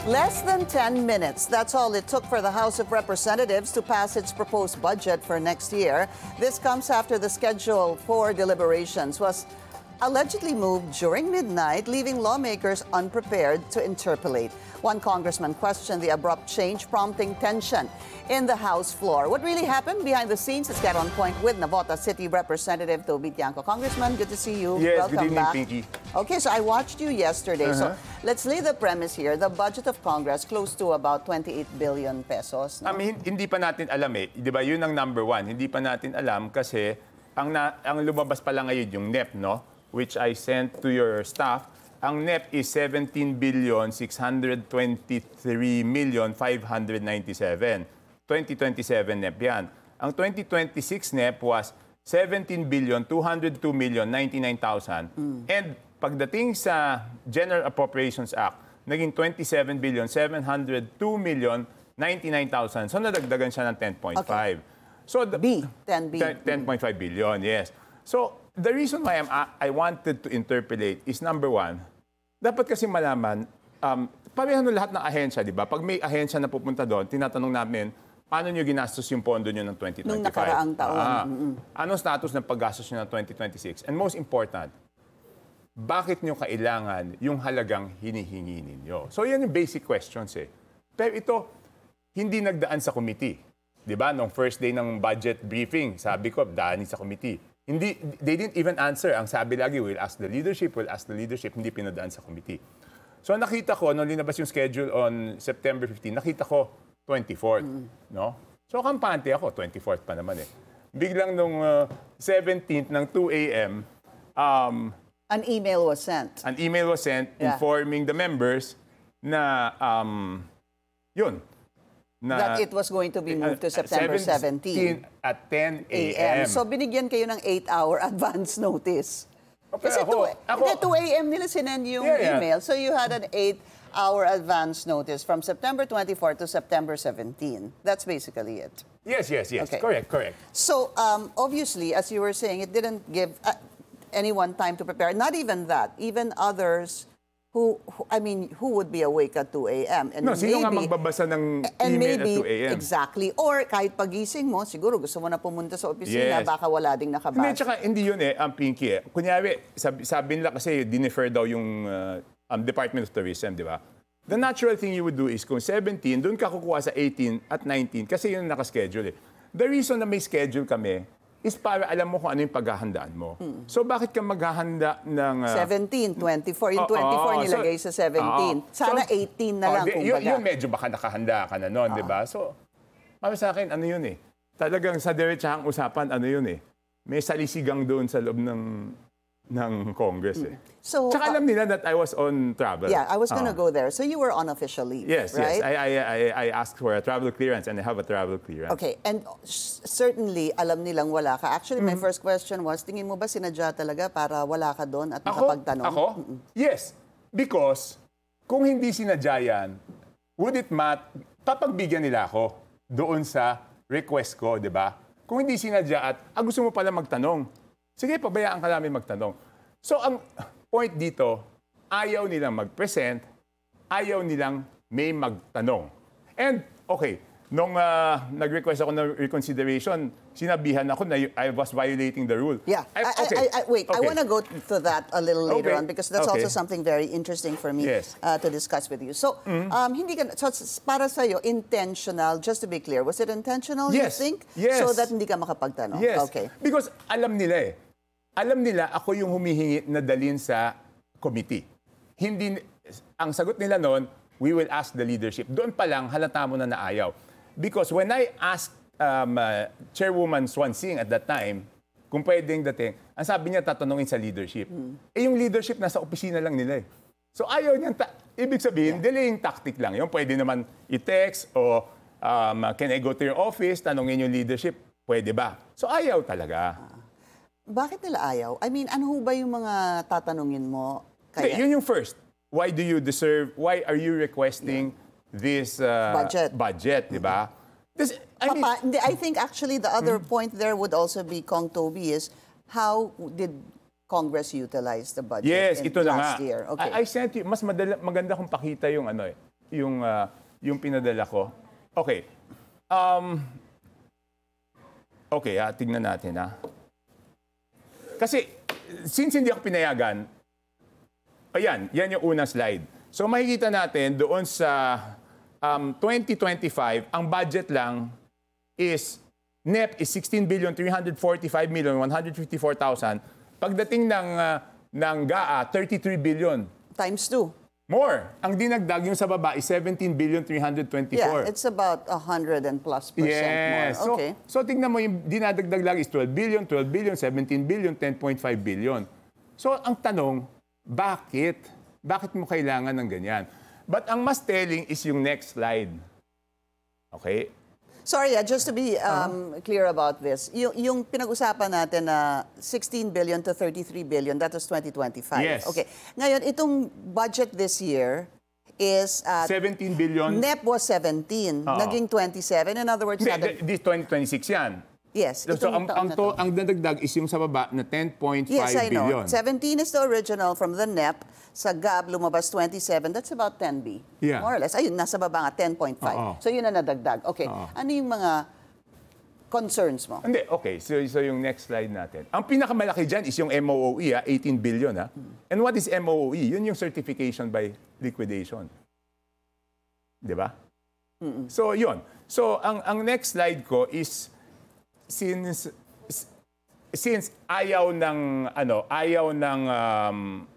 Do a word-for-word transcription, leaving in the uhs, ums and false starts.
Less than ten minutes. That's all it took for the House of Representatives to pass its proposed budget for next year. This comes after the schedule for deliberations was allegedly moved during midnight, leaving lawmakers unprepared to interpolate. One congressman questioned the abrupt change, prompting tension in the House floor. What really happened behind the scenes? Let's get on point with Navota City Representative Toby Tiangco. Congressman, good to see you. Yes, Welcome good evening, back. Pinky. Okay, so I watched you yesterday. Uh-huh. So let's lay the premise here. The budget of Congress close to about twenty-eight billion pesos. No? I mean, hindi pa natin alam eh. Di ba, yun ang number one. Hindi pa natin alam kasi ang, na, ang lumabas pa lang ngayon yung N E P, no? Which I sent to your staff. Ang N E P is seventeen billion six hundred twenty-three million five hundred ninety-seven. twenty twenty-seven N E P yan. Ang twenty twenty-six N E P was seventeen billion two hundred two million ninety-nine thousand. Mm. And pagdating sa General Appropriations Act, naging twenty-seven billion seven hundred two million ninety-nine thousand. So nadagdagan siya ng ten point five. Okay. So the B, ten B. ten point five billion, yes. So the reason why I'm, I wanted to interpolate is number one, dapat kasi malaman, um, pareho ng lahat ng ahensya, di ba? Pag may ahensya na pupunta doon, tinatanong namin, paano nyo ginastos yung pondo nyo ng twenty twenty-five? Nung nakaraang taon. Ah, mm-hmm. Anong status ng paggastos nyo ng twenty twenty-six? And most important, bakit nyo kailangan yung halagang hinihingi ninyo? So yan yung basic questions eh. Pero ito, hindi nagdaan sa committee. Di ba? Nung first day ng budget briefing, sabi ko, daanin sa committee. Hindi, they didn't even answer. Ang sabi lagi, we'll ask the leadership, we'll ask the leadership, hindi pinadaan sa committee. So nakita ko, nung linabas yung schedule on September fifteenth, nakita ko twenty-fourth. Mm. No? So kampante ako, twenty-fourth pa naman eh. Biglang nung uh, seventeenth ng two A M, um, an email was sent. An email was sent yeah. informing the members na, um, yun, na that it was going to be moved to September seventeenth at ten A M So binigyan kayo ng eight hour advance notice. Okay, Kasi ako, ako, two A M nila sinend yung yeah, yeah. email. So you had an eight hour advance notice from September twenty-fourth to September seventeenth. That's basically it. Yes, yes, yes. Okay. Correct, correct. So um, obviously, as you were saying, it didn't give uh, anyone time to prepare. Not even that. Even others Who, who, I mean, who would be awake at two A M? And no, sino maybe, nga magbabasa ng and email maybe, at two A M? Exactly. Or kahit pagising mo, siguro gusto mo na pumunta sa opisina, yes. baka wala ding nakabasa. Hindi, tsaka hindi yun eh, ang Pinky eh. Kunyari, sabi, sabi nila kasi dinifer daw yung uh, um, Department of Tourism, di ba? The natural thing you would do is kung seventeen, doon ka kukuha sa eighteen at nineteen kasi yun nakaschedule eh. The reason na may schedule kami is para alam mo kung ano yung paghahandaan mo. Hmm. So bakit ka maghahanda ng... Uh, seventeen, twenty-four. Yung oh, twenty-four oh, nilagay so, sa seventeen. Oh, Sana so, eighteen na oh, lang, di, kumbaga. Yun, yun medyo baka nakahanda ka na noon, oh. di ba? So, para sa akin, ano yun eh. Talagang sa diretsahang usapan, ano yun eh. May salisigang doon sa loob ng ng Congress eh. So, tsaka uh, alam nila that I was on travel. Yeah, I was gonna uh, go there. So you were on official leave, yes, right? Yes, I, I, I, I asked for a travel clearance and I have a travel clearance. Okay, and certainly alam nilang wala ka. Actually, my mm. first question was, tingin mo ba sinadya talaga para wala ka doon at makapagtanong? Ako? Mm-mm. Yes, because kung hindi sinadya yan, would it mat, papagbigyan nila ako doon sa request ko, di ba? Kung hindi sinadya at, ah, gusto mo pala magtanong, sige, pabayaan ka namin magtanong. So, ang point dito, ayaw nilang mag-present, ayaw nilang may magtanong. And, okay, nung uh, nag-request ako ng reconsideration, sinabihan ako na I was violating the rule. Yeah. I, okay. I, I, I, wait, okay. I want to go to that a little later okay. on because that's okay. also something very interesting for me yes. uh, to discuss with you. So, mm-hmm. um, hindi ka, so para sa'yo, intentional, just to be clear, was it intentional, yes. you think? Yes. So that hindi ka makapagtanong? Yes. Okay. Because alam nila eh. Alam nila ako yung humihingi na dalhin sa committee. Hindi, ang sagot nila noon, we will ask the leadership. Doon pa lang, halata mo na naayaw. Because when I asked um, uh, Chairwoman Swansing at that time, kung pwedeng dating, ang sabi niya tatanungin sa leadership. Hmm. Eh yung leadership nasa opisina lang nila eh. So ayaw niyan, ibig sabihin, yeah. delaying tactic lang. Yung pwede naman i-text o um, can I go to your office, tanungin yung leadership, pwede ba? So ayaw talaga. Ah. Bakit nila ayaw? I mean, ano ba yung mga tatanungin mo? Kaya... De, yun yung first. Why do you deserve, why are you requesting yeah. this uh, budget, budget mm-hmm. di ba? This, I Papa, mean, I think actually the other mm-hmm. point there would also be, Kong Toby, is how did Congress utilize the budget yes, in ito last na nga. year? Okay. I, I sent you, mas madala, maganda kung pakita yung ano eh. yung, ah, yung pinadala ko. Okay. Um, okay, ha, tignan natin, ha. Kasi, since hindi ako pinayagan, ayan, yan yung unang slide. So, makikita natin doon sa um, twenty twenty-five, ang budget lang is, N E P is sixteen billion three hundred forty-five million one hundred fifty-four thousand. Pagdating ng, uh, ng G A A, thirty-three billion. Times two. More. Ang dinagdag yung sa baba is seventeen billion three hundred twenty-four. Yeah, it's about one hundred and plus percent Yes. more. Okay. So, so tingnan mo yung dinadagdag lang is twelve billion, twelve billion, seventeen billion, ten point five billion. So ang tanong, bakit? Bakit mo kailangan ng ganyan? But ang mas telling is yung next slide. Okay? Sorry, ah, just to be Uh-huh. um, clear about this, yung, yung pinag-usapan natin na sixteen billion to thirty-three billion, that was twenty twenty-five. Yes. Okay. Ngayon, itong budget this year is uh, seventeen billion. N E P was seventeen, Oo. naging twenty-seven. In other words, Hindi, sudden- this twenty twenty-six yan. yes, So, itong ang, taon ang, na to, to. ang dadagdag is yung sa baba na ten point Yes, five I know. billion. seventeen is the original from the N E P. Sa G A B, lumabas twenty-seven. That's about ten B. Yeah. More or less. Ayun, nasa baba nga, ten point five. Oo. So yun na nadagdag. Okay. Oo. Ano yung mga concerns mo? Hindi, okay. So, so yung next slide natin. Ang pinakamalaki dyan is yung M O O E, ha, eighteen billion. Ha? And what is M O O E? Yun yung certification by liquidation. Di ba? So, yun. So, ang, ang next slide ko is since since ayaw ng ano, ayaw ng um,